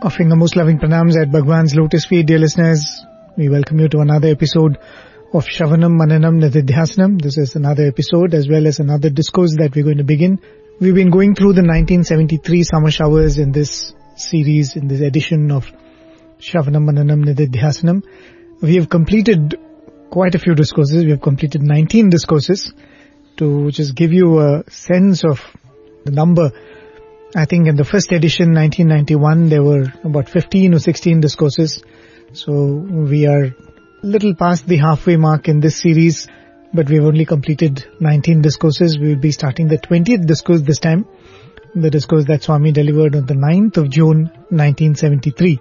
Offering the most loving pranams at Bhagwan's lotus feet, dear listeners. We welcome you to another episode of Shravanam Mananam Nididhyasanam. This is another episode as well as another discourse that we're going to begin. We've been going through the 1973 summer showers in this series, in this edition of Shravanam Mananam Nididhyasanam. We have completed quite a few discourses. We have completed 19 discourses to just give you a sense of the number. I think in the first edition, 1991, there were about 15 or 16 discourses. So we are a little past the halfway mark in this series, but we've only completed 19 discourses. We will be starting the 20th discourse this time, the discourse that Swami delivered on the 9th of June, 1973.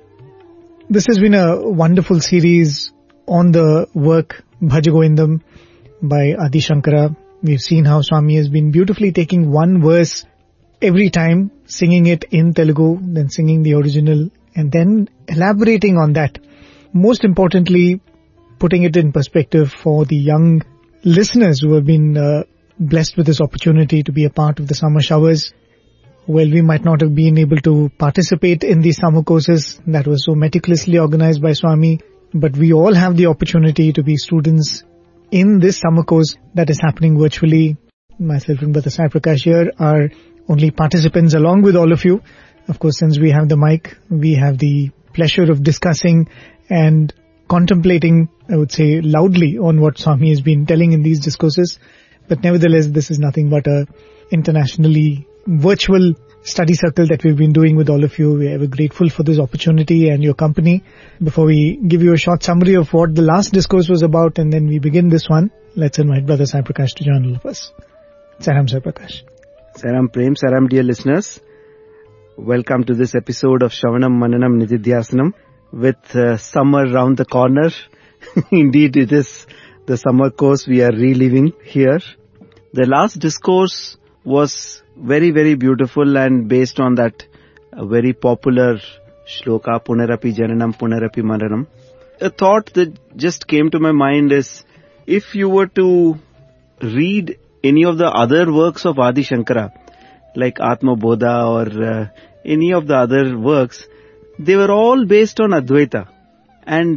This has been a wonderful series on the work Bhaj Govindam by Adi Shankara. We've seen how Swami has been beautifully taking one verse every time, singing it in Telugu, then singing the original, and then elaborating on that. Most importantly, putting it in perspective for the young listeners who have been blessed with this opportunity to be a part of the summer showers. Well, we might not have been able to participate in the summer courses that were so meticulously organized by Swami, but we all have the opportunity to be students in this summer course that is happening virtually. Myself and Brother Sai Prakash here are only participants along with all of you. Of course, since we have the mic, we have the pleasure of discussing and contemplating, I would say, loudly on what Swami has been telling in these discourses. But nevertheless, this is nothing but a internationally virtual study circle that we've been doing with all of you. We are ever grateful for this opportunity and your company. Before we give you a short summary of what the last discourse was about and then we begin this one, let's invite Brother Sai Prakash to join all of us. Saram Sai Prakash. Saram Prem, Saram dear listeners. Welcome to this episode of Shravanam Mananam Nididhyasanam with summer round the corner. Indeed, it is the summer course we are reliving here. The last discourse was very, very beautiful and based on that very popular shloka, Punarapi Jananam, Punarapi Maranam. A thought that just came to my mind is, if you were to read any of the other works of Adi Shankara, like Atma Bodha or any of the other works, they were all based on Advaita. And,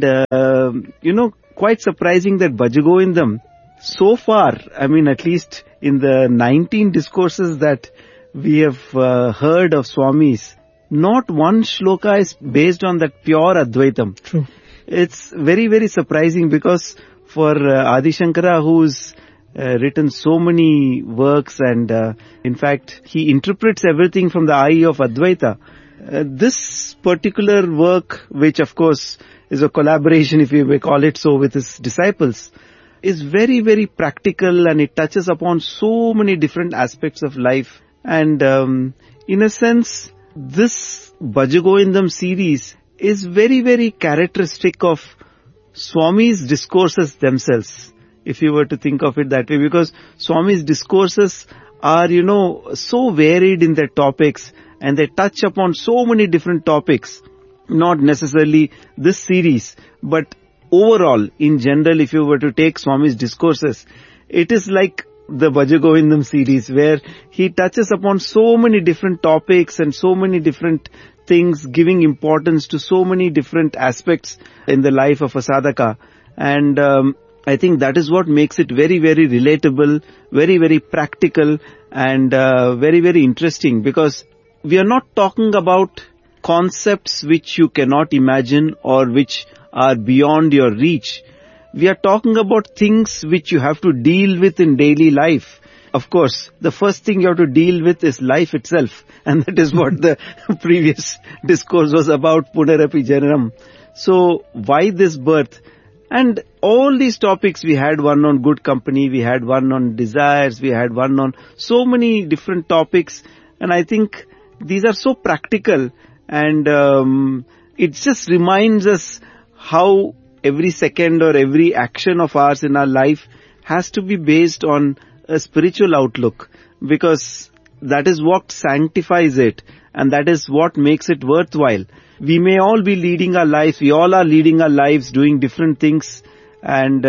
quite surprising that Bhaj Govindam, so far, at least in the 19 discourses that we have heard of Swami's, not one shloka is based on that pure Advaitam. True. It's very, very surprising because for Adi Shankara, who's written so many works and in fact he interprets everything from the eye of Advaita. This particular work, which of course is a collaboration, if you may call it so, with his disciples, is very, very practical and it touches upon so many different aspects of life. And in a sense, this Bhaj Govindam series is very, very characteristic of Swami's discourses themselves, if you were to think of it that way, because Swami's discourses are, so varied in their topics and they touch upon so many different topics, not necessarily this series, but overall, in general, if you were to take Swami's discourses, it is like the Bhaj Govindam series where he touches upon so many different topics and so many different things, giving importance to so many different aspects in the life of a sadhaka. And I think that is what makes it very, very relatable, very, very practical and very, very interesting, because we are not talking about concepts which you cannot imagine or which are beyond your reach. We are talking about things which you have to deal with in daily life. Of course, the first thing you have to deal with is life itself, and that is what the previous discourse was about, Punarapi Jananam. So why this birth? And all these topics, we had one on good company, we had one on desires, we had one on so many different topics. And I think these are so practical and it just reminds us how every second or every action of ours in our life has to be based on a spiritual outlook, because that is what sanctifies it and that is what makes it worthwhile. We may all be leading our lives, we all are leading our lives, doing different things and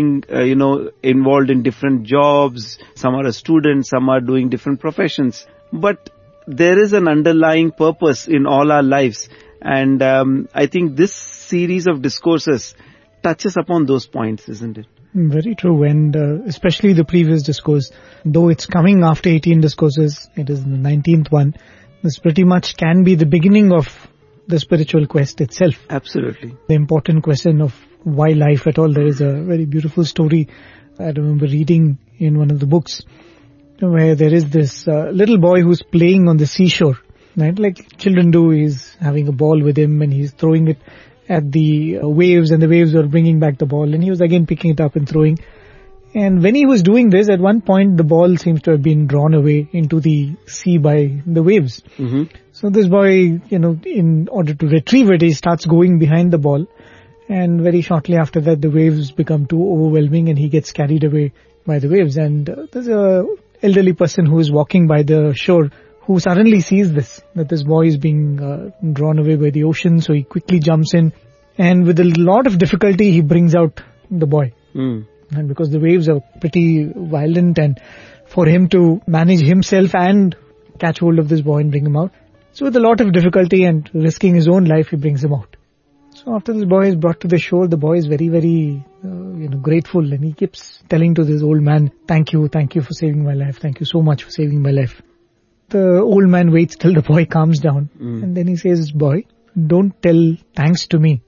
involved in different jobs. Some are a student, some are doing different professions. But there is an underlying purpose in all our lives. And I think this series of discourses touches upon those points, isn't it? Very true. And especially the previous discourse, though it's coming after 18 discourses, it is the 19th one. This pretty much can be the beginning of the spiritual quest itself. Absolutely. The important question of why life at all. There is a very beautiful story I remember reading in one of the books, where there is this little boy who's playing on the seashore, right? Like children do. He's having a ball with him and he's throwing it at the waves, and the waves were bringing back the ball, and he was again picking it up and throwing. And when he was doing this, at one point the ball seems to have been drawn away into the sea by the waves. Mm-hmm. So this boy, in order to retrieve it, he starts going behind the ball, and very shortly after that the waves become too overwhelming and he gets carried away by the waves. And there's a elderly person who is walking by the shore who suddenly sees this, that this boy is being drawn away by the ocean. So he quickly jumps in, and with a lot of difficulty he brings out the boy. And because the waves are pretty violent, and for him to manage himself and catch hold of this boy and bring him out, so with a lot of difficulty and risking his own life, he brings him out. So after this boy is brought to the shore, the boy is very, very grateful, and he keeps telling to this old man, thank you for saving my life, thank you so much for saving my life. The old man waits till the boy calms down, and then he says, boy, don't tell thanks to me.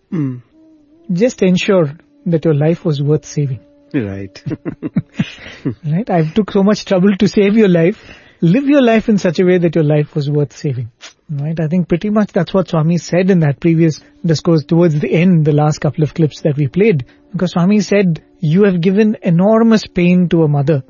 Just ensure that your life was worth saving. Right. Right? I took so much trouble to save your life. Live your life in such a way that your life was worth saving. Right? I think pretty much that's what Swami said in that previous discourse towards the end, the last couple of clips that we played. Because Swami said, you have given enormous pain to a mother.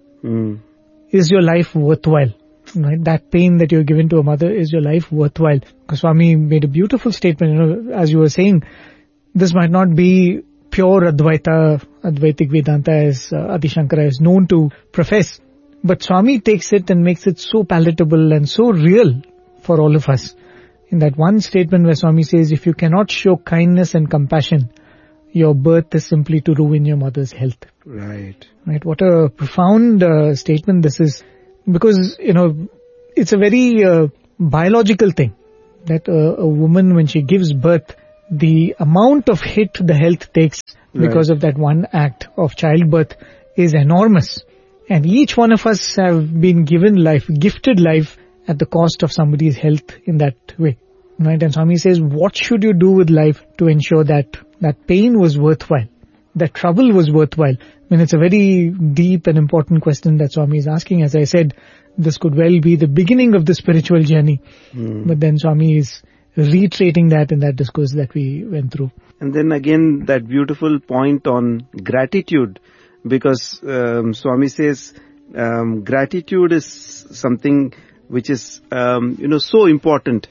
Is your life worthwhile? Right? That pain that you're given to a mother, is your life worthwhile? Because Swami made a beautiful statement, as you were saying, this might not be pure Advaitic Vedanta as Adi Shankara is known to profess. But Swami takes it and makes it so palatable and so real for all of us. In that one statement where Swami says, if you cannot show kindness and compassion, your birth is simply to ruin your mother's health. Right. Right. What a profound statement this is. Because, it's a very biological thing that a woman, when she gives birth, the amount of hit the health takes because of that one act of childbirth is enormous. And each one of us have been given life, gifted life at the cost of somebody's health in that way. Right? And Swami says, what should you do with life to ensure that that pain was worthwhile, that trouble was worthwhile? I mean, it's a very deep and important question that Swami is asking. As I said, this could well be the beginning of the spiritual journey. But then Swami is reiterating that in that discourse that we went through. And then again, that beautiful point on gratitude, because Swami says gratitude is something which is, so important.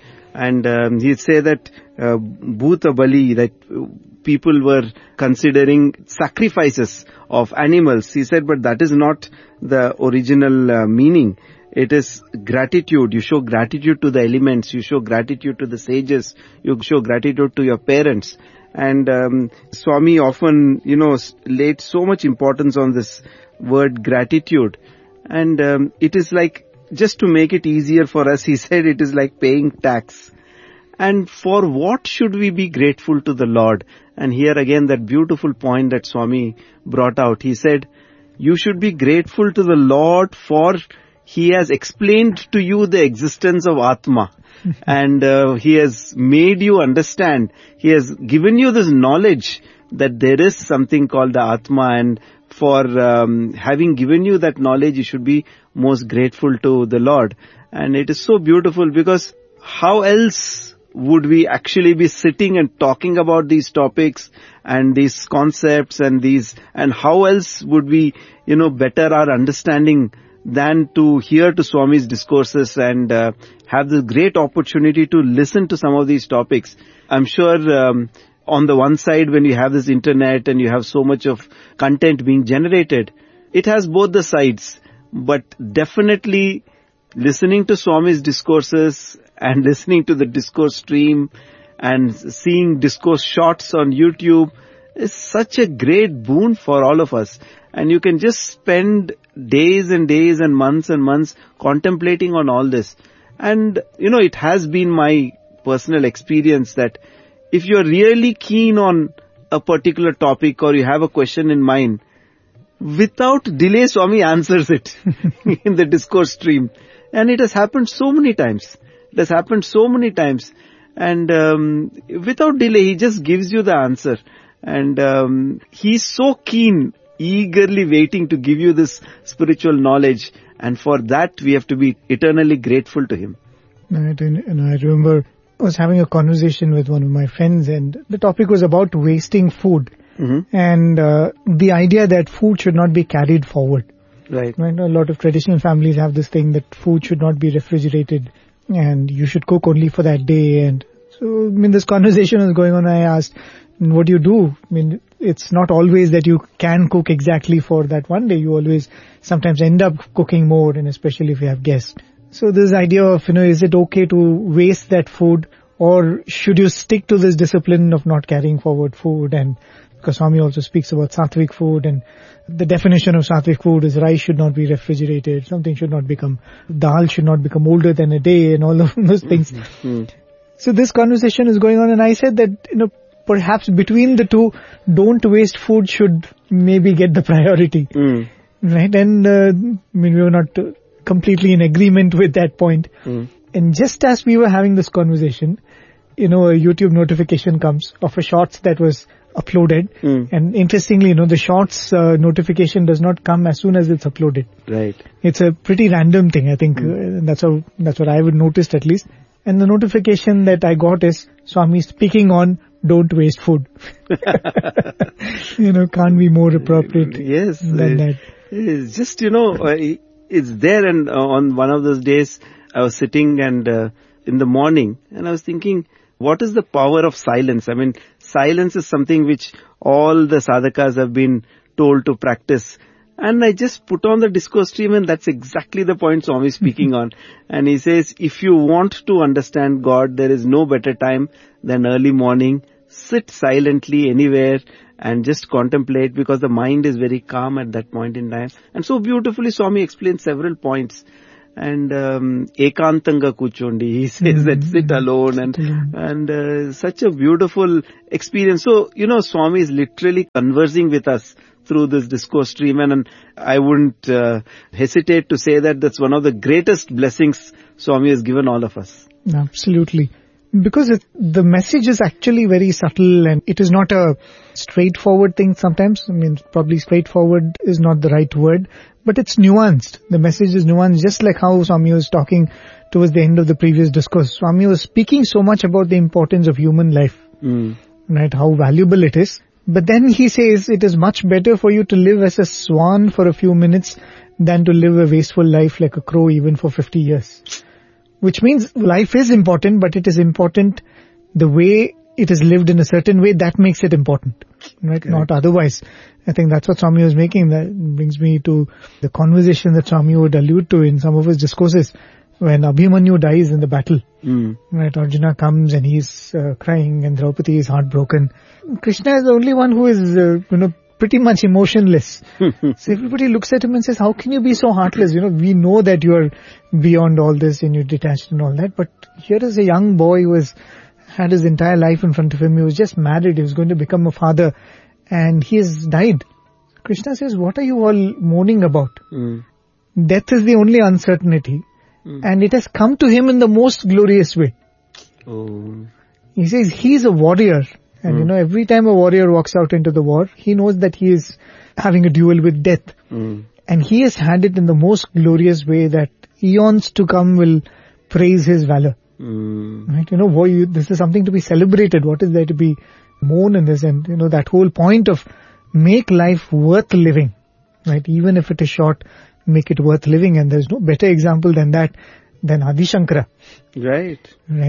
And he'd say that Bhuta Bali, that people were considering sacrifices of animals. He said, but that is not the original meaning. It is gratitude. You show gratitude to the elements. You show gratitude to the sages. You show gratitude to your parents. And Swami often, laid so much importance on this word gratitude. And it is like, just to make it easier for us, he said it is like paying tax. And for what should we be grateful to the Lord? And here again, that beautiful point that Swami brought out. He said, you should be grateful to the Lord for He has explained to you the existence of Atma. And He has made you understand. He has given you this knowledge that there is something called the Atma. And for having given you that knowledge, you should be most grateful to the Lord. And it is so beautiful, because how else would we actually be sitting and talking about these topics and these concepts and how else would we, better our understanding than to hear to Swami's discourses and have the great opportunity to listen to some of these topics. I'm sure on the one side, when you have this internet and you have so much of content being generated, it has both the sides. But definitely listening to Swami's discourses and listening to the discourse stream and seeing discourse shots on YouTube is such a great boon for all of us. And you can just spend days and days and months contemplating on all this. And, it has been my personal experience that if you're really keen on a particular topic or you have a question in mind, without delay Swami answers it in the discourse stream. And it has happened so many times. And without delay he just gives you the answer. And he's so keen, eagerly waiting to give you this spiritual knowledge. And for that we have to be eternally grateful to him. Right, and I remember I was having a conversation with one of my friends and the topic was about wasting food. Mm-hmm. And the idea that food should not be carried forward. Right. A lot of traditional families have this thing that food should not be refrigerated and you should cook only for that day. And so, this conversation was going on. I asked, what do you do? It's not always that you can cook exactly for that one day. You always sometimes end up cooking more, and especially if you have guests. So this idea of, is it okay to waste that food, or should you stick to this discipline of not carrying forward food? And because Swami also speaks about sattvic food, and the definition of sattvic food is rice should not be refrigerated, dal should not become older than a day, and all of those things. Mm-hmm. So this conversation is going on, and I said that, perhaps between the two, don't waste food should maybe get the priority. Right? And we were not completely in agreement with that point. And just as we were having this conversation, a YouTube notification comes of a shorts that was uploaded. And interestingly, the shorts notification does not come as soon as it's uploaded. Right. It's a pretty random thing, I think. That's what I would noticed at least. And the notification that I got is Swami speaking on don't waste food. Can't be more appropriate than that. It's just, it's there. And on one of those days, I was sitting and in the morning, and I was thinking, what is the power of silence? Silence is something which all the sadhakas have been told to practice. And I just put on the discourse stream, and that's exactly the point Swami is speaking on. And he says, if you want to understand God, there is no better time than early morning. Sit silently anywhere and just contemplate, because the mind is very calm at that point in time. And so beautifully Swami explains several points. And ekantanga kuchondi, he says that sit alone, and such a beautiful experience. So, Swami is literally conversing with us through this discourse stream, and I wouldn't hesitate to say that that's one of the greatest blessings Swami has given all of us. Absolutely. Because the message is actually very subtle, and it is not a straightforward thing sometimes. Probably straightforward is not the right word, but it's nuanced. The message is nuanced, just like how Swami was talking towards the end of the previous discourse. Swami was speaking so much about the importance of human life, right? How valuable it is. But then he says it is much better for you to live as a swan for a few minutes than to live a wasteful life like a crow even for 50 years. Which means life is important, but it is important the way it is lived in a certain way. That makes it important, right? Not otherwise. I think that's what Swami was making. That brings me to the conversation that Swami would allude to in some of his discourses. When Abhimanyu dies in the battle, right? Arjuna comes and he's crying, and Draupadi is heartbroken. Krishna is the only one who is, pretty much emotionless. So everybody looks at him and says, how can you be so heartless? We know that you are beyond all this and you're detached and all that. But here is a young boy who has had his entire life in front of him. He was just married. He was going to become a father, and he has died. Krishna says, what are you all mourning about? Death is the only uncertainty. And it has come to him in the most glorious way. He says he's a warrior. And every time a warrior walks out into the war, he knows that he is having a duel with death. And he has had it in the most glorious way that eons to come will praise his valor. Right? This is something to be celebrated. What is there to be mourned in this? And, that whole point of make life worth living, right? Even if it is short, make it worth living. And there's no better example than Adi Shankara. Right.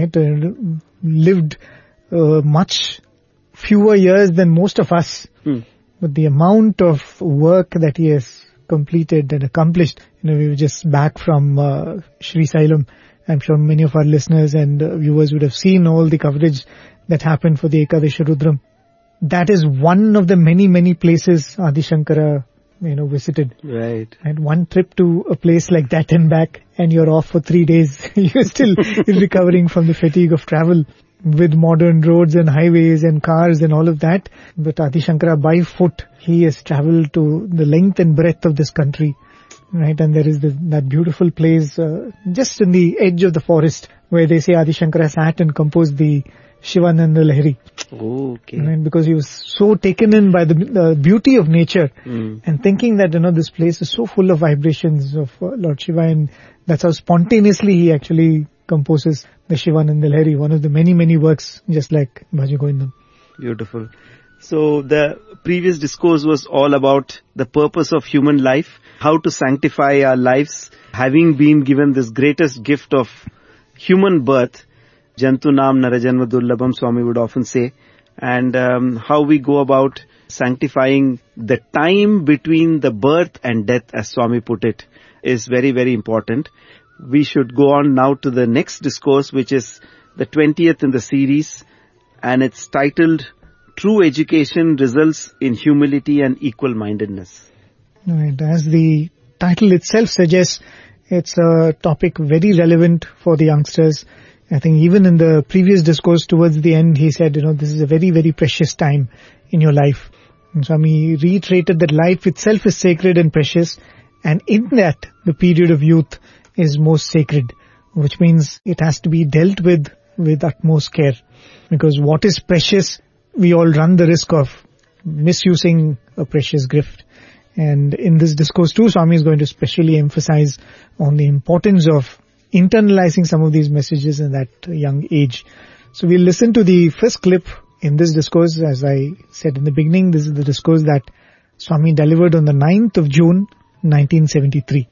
Lived much fewer years than most of us. But the amount of work that he has completed and accomplished, we were just back from Sri Sailam. I'm sure many of our listeners and viewers would have seen all the coverage that happened for the Ekadasha Rudram. That is one of the many, many places Adi Shankara visited. Right. And one trip to a place like that and back, and you're off for 3 days. You're still recovering from the fatigue of travel with modern roads and highways and cars and all of that. But Adi Shankara, by foot, he has traveled to the length and breadth of this country. Right, and there is that beautiful place just in the edge of the forest where they say Adi Shankara sat and composed the Shivananda Lahiri. Oh, okay. Right, because he was so taken in by the beauty of nature and thinking that, this place is so full of vibrations of Lord Shiva, and that's how spontaneously he actually composes the Shivananda Lahiri, one of the many, many works, just like Bhaja Govindam. Beautiful. So the previous discourse was all about the purpose of human life, how to sanctify our lives, having been given this greatest gift of human birth. Jantu Nam Narajanma Durlabham, Swami would often say, and how we go about sanctifying the time between the birth and death, as Swami put it, is very, very important. We should go on now to the next discourse, which is the 20th in the series, and it's titled True Education Results in Humility and Equal-Mindedness. Right, as the title itself suggests, it's a topic very relevant for the youngsters. I think even in the previous discourse towards the end, he said, this is a very, very precious time in your life. And Swami reiterated that life itself is sacred and precious, and in that, the period of youth is most sacred, which means it has to be dealt with utmost care. Because what is precious, we all run the risk of misusing a precious gift. And in this discourse too, Swami is going to specially emphasize on the importance of internalizing some of these messages in that young age. So we'll listen to the first clip in this discourse. As I said in the beginning, this is the discourse that Swami delivered on the 9th of June, 1973.